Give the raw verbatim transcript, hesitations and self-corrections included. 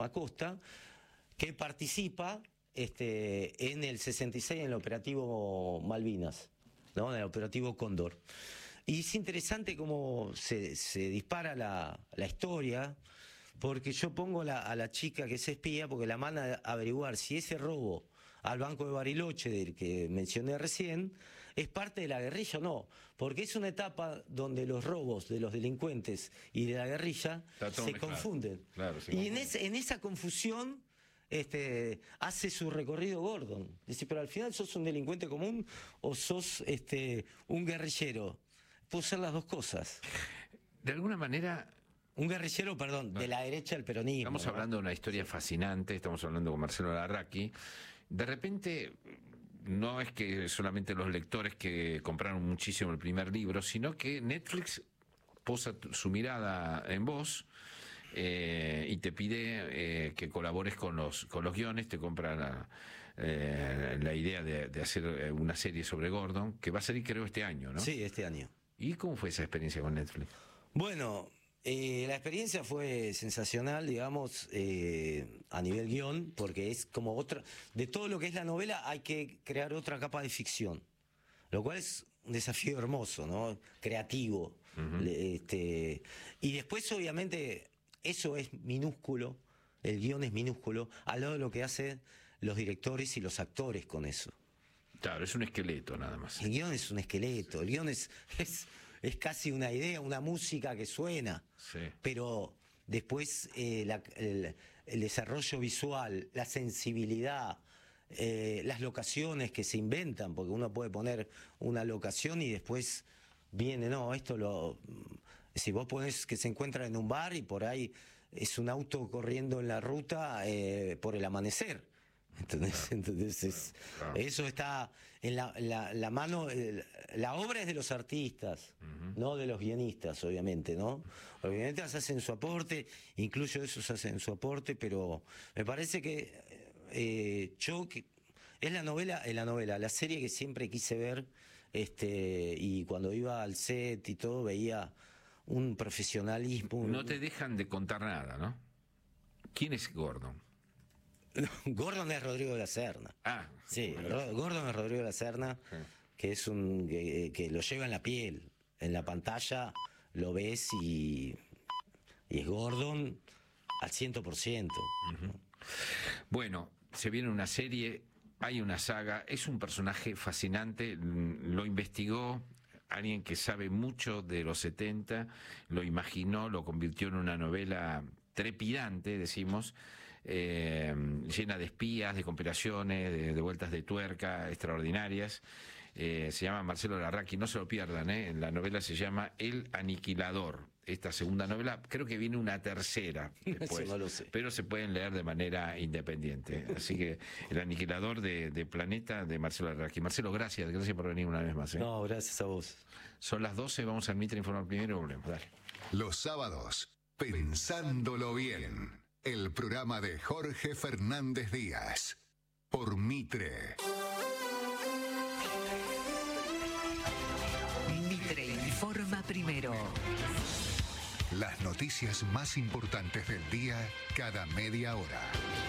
Acosta, que participa este, en el sesenta y seis en el operativo Malvinas, ¿no? En el operativo Cóndor. Y es interesante cómo se, se dispara la, la historia, porque yo pongo la, a la chica que es espía, porque la manda a averiguar si ese robo al Banco de Bariloche, del que mencioné recién, es parte de la guerrilla o no, porque es una etapa donde los robos de los delincuentes y de la guerrilla se mezclado. confunden. Claro, se y en, es, en esa confusión este, hace su recorrido Gordon. Dice, pero al final sos un delincuente común o sos este, un guerrillero. Puedo ser las dos cosas. De alguna manera... Un guerrillero, perdón, de la derecha del peronismo. Estamos ¿no? hablando de una historia fascinante, estamos hablando con Marcelo Larraqui. De repente, no es que solamente los lectores que compraron muchísimo el primer libro, sino que Netflix posa su mirada en vos eh, y te pide eh, que colabores con los con los guiones, te compra la, eh, la idea de, de hacer una serie sobre Gordon, que va a salir creo este año, ¿no? Sí, este año. ¿Y cómo fue esa experiencia con Netflix? Bueno... Eh, la experiencia fue sensacional, digamos, eh, a nivel guión, porque es como otra... De todo lo que es la novela hay que crear otra capa de ficción, lo cual es un desafío hermoso, ¿no? Creativo. Uh-huh. este, y después, obviamente, eso es minúsculo, el guión es minúsculo, al lado de lo que hacen los directores y los actores con eso. Claro, es un esqueleto nada más. El guión es un esqueleto, el guión es... es Es casi una idea, una música que suena, sí. Pero después eh, la, el, el desarrollo visual, la sensibilidad, eh, las locaciones que se inventan, porque uno puede poner una locación y después viene, no, esto lo... Si vos ponés que se encuentra en un bar y por ahí es un auto corriendo en la ruta eh, por el amanecer. ¿Entendés? Claro, Entonces es, claro, claro. Eso está en la, la, la mano, el, la obra es de los artistas, uh-huh. no de los guionistas, obviamente, ¿no? Los guionistas hacen su aporte, incluso esos hacen su aporte, pero me parece que eh, yo, que es la novela, es la novela, la serie que siempre quise ver, este, y cuando iba al set y todo veía un profesionalismo. No te dejan de contar nada, ¿no? ¿Quién es Gordon? Gordon es Rodrigo de la Serna. Ah, sí, Ro Gordon es Rodrigo de la Serna, sí. que es un que, que lo lleva en la piel, en la pantalla lo ves y, y es Gordon al ciento por ciento. Uh-huh. Bueno, se viene una serie, hay una saga, es un personaje fascinante, lo investigó alguien que sabe mucho de los setenta, lo imaginó, lo convirtió en una novela trepidante, decimos, eh, llena de espías, de conspiraciones, de, de vueltas de tuerca extraordinarias. Eh, se llama Marcelo Larraqui, no se lo pierdan, ¿eh? La novela se llama El Aniquilador. Esta segunda novela, creo que viene una tercera después, no lo sé. Pero se pueden leer de manera independiente. Así que El Aniquilador de, de Planeta, de Marcelo Larraqui. Marcelo, gracias, gracias por venir una vez más, ¿eh? No, gracias a vos. Son las doce, vamos al Mitre a informar primero y volvemos. Dale. Los sábados, Pensándolo Bien, el programa de Jorge Fernández Díaz, por Mitre. Mitre informa primero. Las noticias más importantes del día cada media hora.